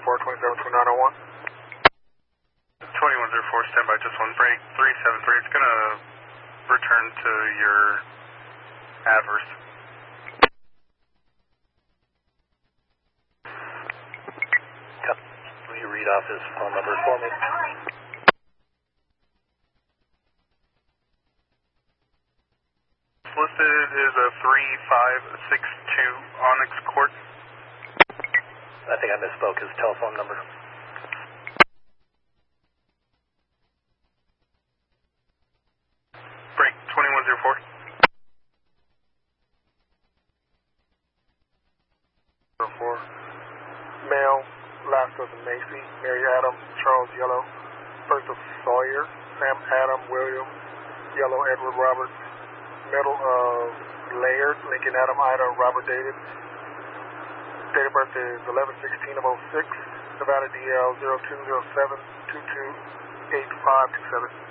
2104, 272901. 2104, standby, just one break, 373, it's going to return to your adverse. Yep. Will you read off his phone number for me? Listed is a 3562 Onyx Court. I think I misspoke his telephone number. Break 2104. Male, last of Macy, Mary Adam, Charles Yellow, first of Sawyer, Sam Adam, William, Yellow, Edward Roberts, middle of Laird, Lincoln Adam, Ida, Robert David. Date of birth is 11/16/06, Nevada DL 0207 228527.